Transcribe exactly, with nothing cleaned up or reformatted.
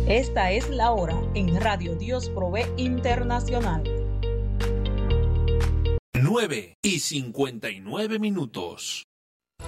Esta es la hora en Radio Dios Provee Internacional. nueve y cincuenta y nueve minutos.